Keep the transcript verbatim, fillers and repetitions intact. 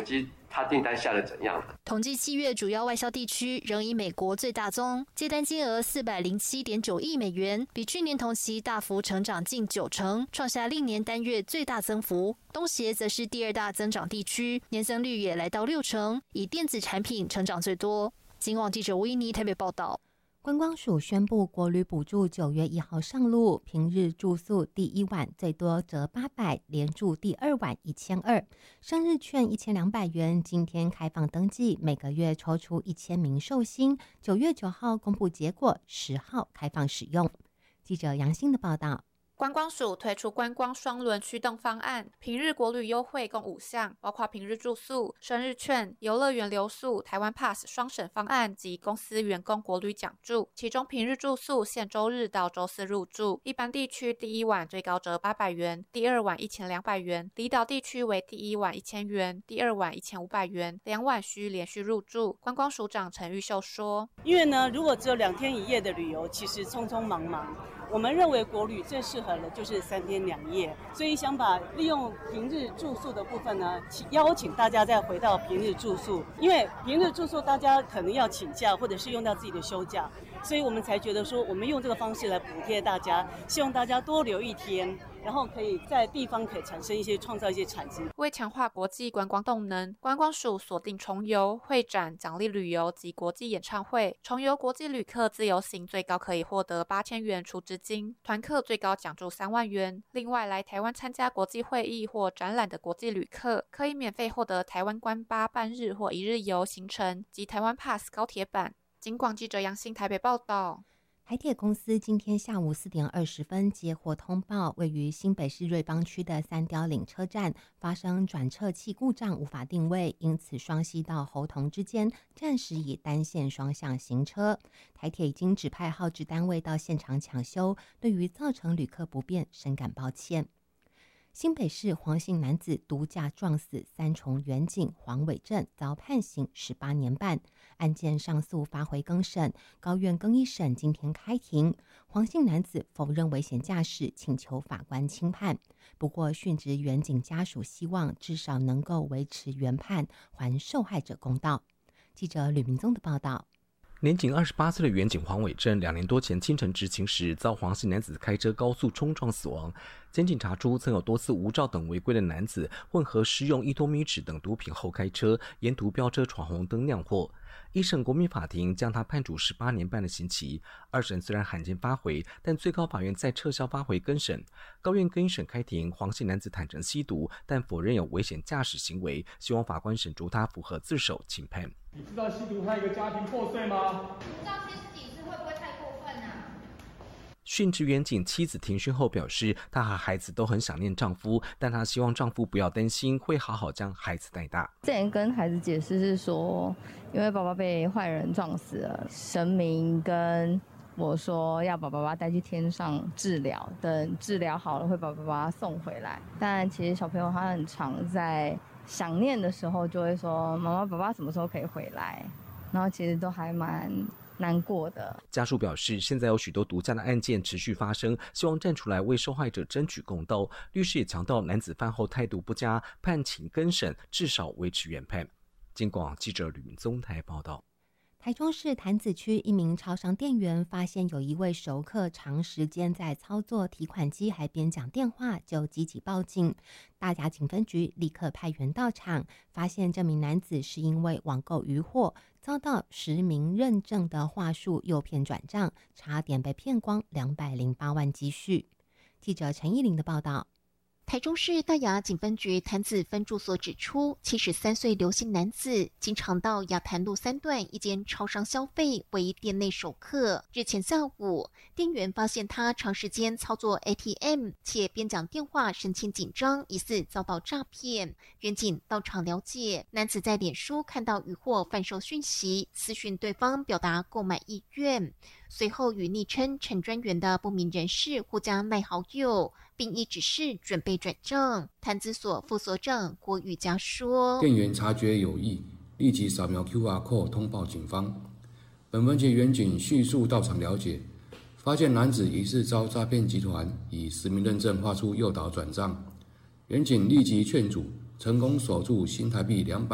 机他订单下的怎样。 统计七月主要外销地区仍以美国最大宗，接单金额四百零七点九亿美元，比去年同期大幅成长近九成，创下历年单月最大增幅。东协则是第二大增长地区，年增率也来到六成，以电子产品成长最多。警广记者吴依妮台北报道。 观光署宣布，国旅补助九月一号上路，平日住宿第一晚最多折八百，连住第二晚一千二，生日券一千两百元。今天开放登记，每个月抽出一千名寿星。九月九号公布结果，十号开放使用。记者杨欣的报道。 观光署推出观光双轮驱动方案，平日国旅优惠共五项，包括平日住宿、生日券、游乐园留宿、台湾 Pass 双省方案及公司员工国旅奖助。其中平日住宿限周日到周四入住，一般地区第一晚最高折八百元，第二晚一千两百元；离岛地区为第一晚一千元，第二晚一千五百元，两晚需连续入住。观光署长陈玉秀说：“ 因为呢，如果只有两天一夜的旅游，其实匆匆忙忙。我们认为国旅最适合的就是三天两夜，所以想把利用平日住宿的部分呢，邀请大家再回到平日住宿，因为平日住宿大家可能要请假或者是用到自己的休假，所以我们才觉得说，我们用这个方式来补贴大家，希望大家多留一天。”然后可以在地方可以产生一些创造一些产值。 为强化国际观光动能，观光署锁定重游、会展、奖励旅游及国际演唱会。重游国际旅客自由行最高可以获得八千元储值金，团客最高奖助三万元。另外，来台湾参加国际会议或展览的国际旅客，可以免费获得台湾观巴半日或一日游行程及台湾 Pass 高铁版。警广记者杨欣台北报道。 台铁公司今天下午四点二十分接获通报，位于新北市瑞芳区的三貂岭车站发生转辙器故障，无法定位，因此双溪到猴硐之间暂时以单线双向行车。台铁已经指派号志单位到现场抢修，对于造成旅客不便深感抱歉。新北市黄姓男子毒驾撞死三重员警黄伟正，遭判刑十八年半。案件上诉发回更审，高院更一审今天开庭。黄姓男子否认危险驾驶，请求法官轻判。不过殉职员警家属希望至少能够维持原判，还受害者公道。记者吕明宗的报道。 年仅二十八岁的员警黄伟正，两年多前清晨执勤时，遭黄姓男子开车高速冲撞死亡。检警查出，曾有多次无照等违规的男子混合施用依托米脂等毒品后开车，沿途飙车闯红灯酿祸。一审国民法庭将他判处十八年半的刑期。二审虽然罕见发回，但最高法院再撤销发回更审。高院更一审开庭，黄姓男子坦承吸毒，但否认有危险驾驶行为，希望法官审酌他符合自首轻判。 你知道吸毒害一个家庭破碎吗？ 你知道七十几次会不会太过分啊？ 殉职员警妻子庭讯后表示，她和孩子都很想念丈夫，但她希望丈夫不要担心，会好好将孩子带大。 之前跟孩子解释是说，因为爸爸被坏人撞死了，神明跟我说要把爸爸带去天上治疗，等治疗好了会把爸爸送回来。但其实小朋友他很常在想念的时候就会说，妈妈爸爸什么时候可以回来，然后其实都还蛮难过的。 家属表示，现在有许多毒驾的案件持续发生，希望站出来为受害者争取公道。律师也强调，男子犯后态度不佳，判请更审，至少维持原判。警广记者吕明宗台报道。 台中市潭子区一名超商店员发现有一位熟客长时间在操作提款机还边讲电话，就积极报警。大甲警分局立刻派员到场，发现这名男子是因为网购渔获，遭到实名认证的话术诱骗转账，差点被骗光两百零八万积蓄。记者陈依玲的报道。 台中市大雅警分局潭子分驻所指出，七十三岁刘姓男子经常到雅潭路三段一间超商消费，为店内熟客。日前下午，店员发现他长时间操作 A T M， 且边讲电话神情紧张，疑似遭到诈骗。员警到场了解，男子在脸书看到渔获贩售讯息，私讯对方表达购买意愿，随后与昵称陈专员的不明人士互加赖好友，并依指示准备转账。潭子所副所长郭玉佳说， 店员察觉有异，立即扫描 Q R code 通报警方。本分局员警迅速到场了解，发现男子疑似遭诈骗集团以实名认证画出诱导转账，员警立即劝阻，成功锁住新台币两百